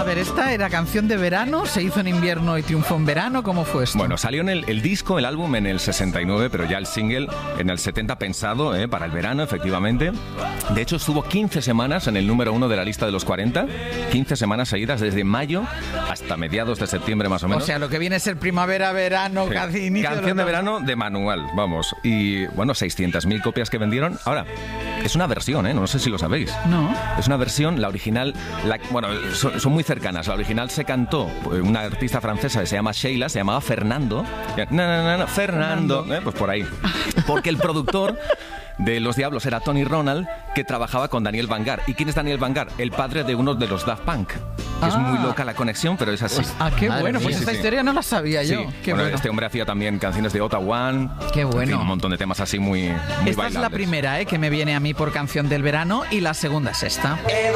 ver, ¿esta era canción de verano? ¿Se hizo en invierno y triunfó en verano? ¿Cómo fue esto? Bueno, salió en el disco, el álbum en el 69, pero ya el single en el 70 pensado para el verano, efectivamente. De hecho, estuvo 15 semanas en el número 1 de la lista de los 40. 15 semanas seguidas, desde mayo hasta mediados de septiembre más o menos. O sea, lo que viene es el primavera, verano, Sí. casi inicio Canción de verano de manual, vamos. Y bueno, 600.000 copias que vendieron. Ahora, es una versión, no sé si lo sabéis. No. Es una versión, la original, bueno, son muy cercanas. La original se cantó una artista francesa que se llama Sheila, se llamaba Fernando. Fernando, pues por ahí. Porque el productor de Los Diablos era Tony Ronald, que trabajaba con Daniel Vangar. ¿Y quién es Daniel Vangar? El padre de uno de los Daft Punk. Es muy loca la conexión, pero es así. Qué bueno, pues esta historia no la sabía yo. Qué bueno. Este hombre hacía también canciones de Otta One. Qué bueno. En fin, un montón de temas así muy Esta bailables. es la primera que me viene a mí por canción del verano, y la segunda es esta.